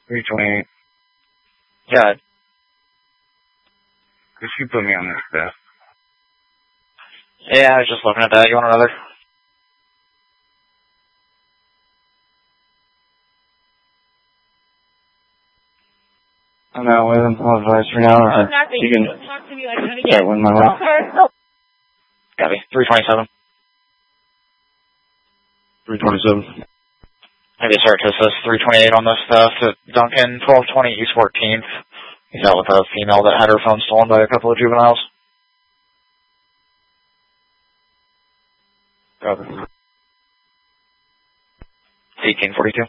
328. Yeah. Because she put me on this stuff. Yeah, I was just looking at that. You want another? I'm out with him. I'll advise for now. Or you can start with my life. Copy. 327. 327. Maybe start to assist 328 on this stuff at Duncan, 1220 East 14th. He's out with a female that had her phone stolen by a couple of juveniles. Copy. 1842.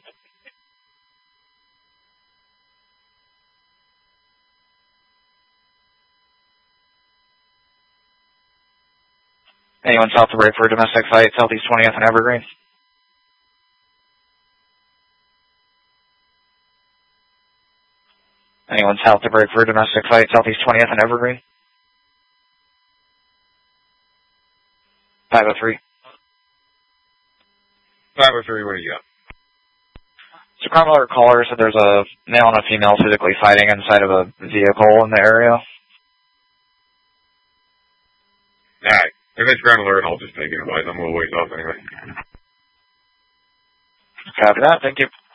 Anyone south to break for a domestic fight, Southeast 20th and Evergreen? Anyone south to break for a domestic fight, Southeast 20th and Evergreen? 503. 503, what do you got? So crime alert caller said there's a male and a female physically fighting inside of a vehicle in the area. Alright. If it's ground alert, I'll just take it. Otherwise, I'm a little ways off anyway. Copy that. Thank you.